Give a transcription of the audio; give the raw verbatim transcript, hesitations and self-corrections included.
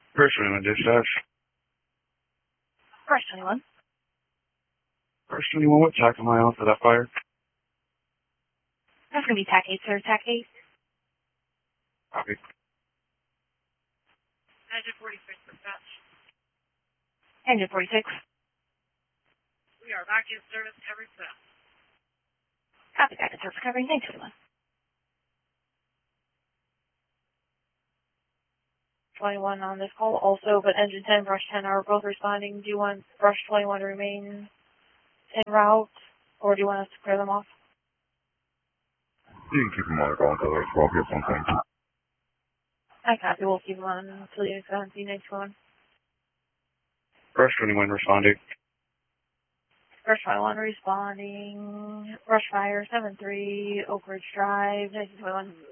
Brush twenty-one dispatch. Brush twenty-one. Brush twenty-one, what tack am I on for that fire? That's going to be tack eight, sir. Tack eight. Copy. Engine forty-six dispatch. Engine forty-six. We are back in service covering south. Copy, back in service covering nine twenty-one. twenty-one on this call also, but engine ten, brush ten are both responding. Do you want brush twenty-one to remain en route, or do you want us to clear them off? You can keep them on the call until there's twelve hits on things. I copy. We'll keep them on until you seventeen nine twenty-one. Brush twenty-one responding. Brush twenty-one responding. Brush fire seven three, Oak Ridge Drive, nineteen twenty-one.